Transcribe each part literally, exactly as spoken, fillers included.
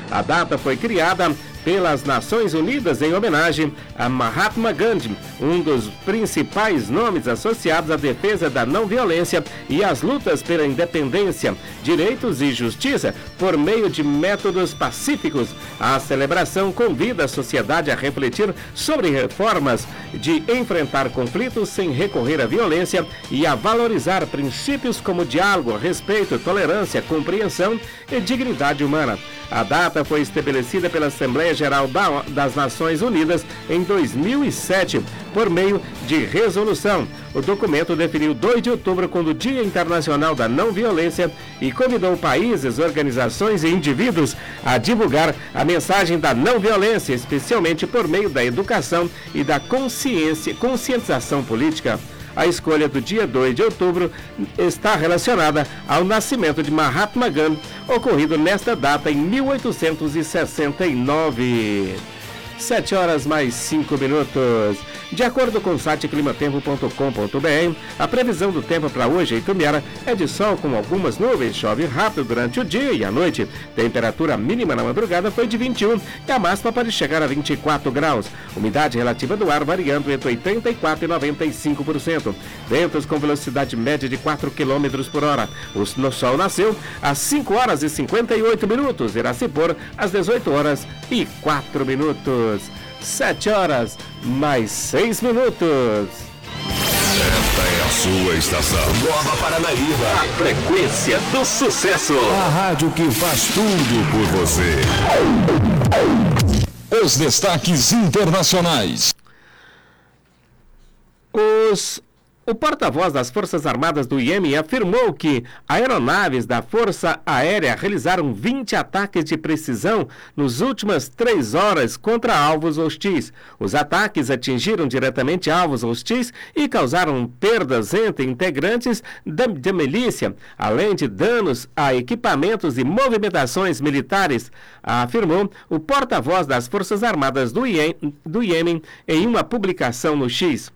A data foi criada pelas Nações Unidas em homenagem a Mahatma Gandhi, um dos principais nomes associados à defesa da não violência e às lutas pela independência, direitos e justiça por meio de métodos pacíficos. A celebração convida a sociedade a refletir sobre formas de enfrentar conflitos sem recorrer à violência e a valorizar princípios como diálogo, respeito, tolerância, compreensão e dignidade humana. A data foi estabelecida pela Assembleia Geral das Nações Unidas em dois mil e sete, por meio de resolução. O documento definiu dois de outubro como Dia Internacional da Não Violência e convidou países, organizações e indivíduos a divulgar a mensagem da não violência, especialmente por meio da educação e da consciência, conscientização política. A escolha do dia dois de outubro está relacionada ao nascimento de Mahatma Gandhi, ocorrido nesta data em mil oitocentos e sessenta e nove. sete horas mais cinco minutos. De acordo com o site climatempo ponto com ponto br, a previsão do tempo para hoje em Itumbiara é de sol com algumas nuvens, chove rápido durante o dia e a noite. Temperatura mínima na madrugada foi de vinte e um e a máxima pode chegar a vinte e quatro graus. Umidade relativa do ar variando entre oitenta e quatro por cento e noventa e cinco por cento. Ventos com velocidade média de quatro quilômetros por hora. O sol nasceu às cinco horas e cinquenta e oito minutos, irá se pôr às dezoito horas e quatro minutos. sete horas mais seis minutos. Esta é a sua estação. Nova Paranaíba. A frequência do sucesso. A rádio que faz tudo por você. Os destaques internacionais. Os... O porta-voz das Forças Armadas do Iêmen afirmou que aeronaves da Força Aérea realizaram vinte ataques de precisão nas últimas três horas contra alvos hostis. Os ataques atingiram diretamente alvos hostis e causaram perdas entre integrantes da, da milícia, além de danos a equipamentos e movimentações militares, afirmou o porta-voz das Forças Armadas do Iêmen, do Iêmen em uma publicação no X.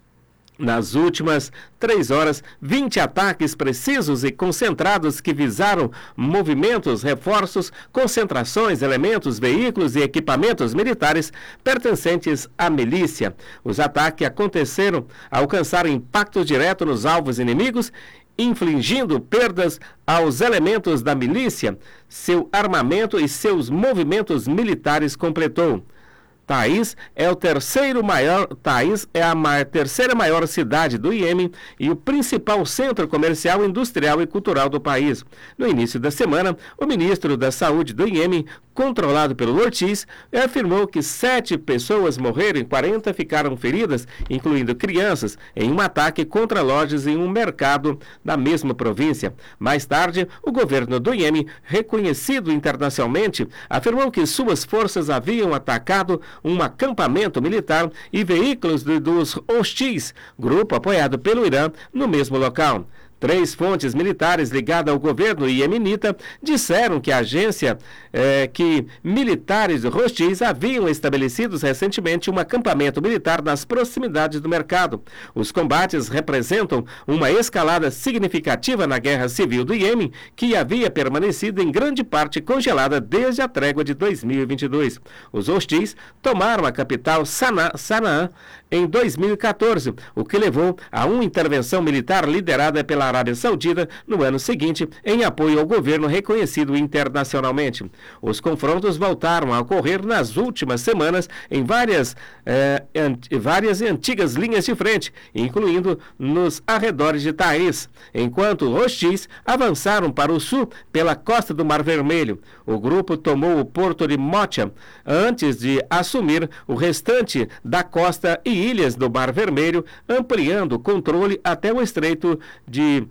Nas últimas três horas, vinte ataques precisos e concentrados que visaram movimentos, reforços, concentrações, elementos, veículos e equipamentos militares pertencentes à milícia. Os ataques aconteceram, alcançaram impacto direto nos alvos inimigos, infligindo perdas aos elementos da milícia, seu armamento e seus movimentos militares, completou. Taiz é o terceiro maior, Taiz é a maior, terceira maior cidade do Iêmen e o principal centro comercial, industrial e cultural do país. No início da semana, o ministro da Saúde do Iêmen, controlado pelo Ortiz, afirmou que sete pessoas morreram e quarenta ficaram feridas, incluindo crianças, em um ataque contra lojas em um mercado da mesma província. Mais tarde, o governo do Iêmen, reconhecido internacionalmente, afirmou que suas forças haviam atacado um acampamento militar e veículos do, dos hostis, grupo apoiado pelo Irã, no mesmo local. Três fontes militares ligadas ao governo iemenita disseram que a agência eh, que militares hostis haviam estabelecido recentemente um acampamento militar nas proximidades do mercado. Os combates representam uma escalada significativa na guerra civil do Iêmen, que havia permanecido em grande parte congelada desde a trégua de dois mil e vinte e dois. Os hostis tomaram a capital Sanaa, Sanaa em dois mil e quatorze, o que levou a uma intervenção militar liderada pela Arábia Saudita no ano seguinte, em apoio ao governo reconhecido internacionalmente. Os confrontos voltaram a ocorrer nas últimas semanas em várias, eh, ant- várias antigas linhas de frente, incluindo nos arredores de Taiz, enquanto os hostis avançaram para o sul pela costa do Mar Vermelho. O grupo tomou o porto de Mocha antes de assumir o restante da costa e ilhas do Mar Vermelho, ampliando o controle até o estreito de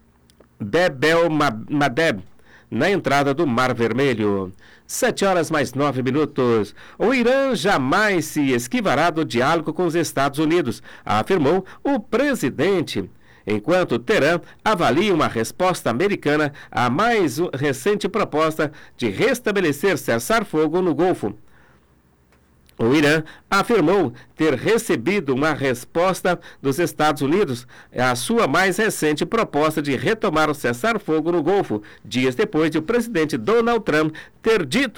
Bab el-Mandeb, na entrada do Mar Vermelho. Sete horas mais nove minutos. O Irã jamais se esquivará do diálogo com os Estados Unidos, afirmou o presidente, enquanto Teherã avalia uma resposta americana à mais recente proposta de restabelecer cessar-fogo no Golfo. O Irã afirmou ter recebido uma resposta dos Estados Unidos à sua mais recente proposta de retomar o cessar-fogo no Golfo, dias depois de o presidente Donald Trump ter dito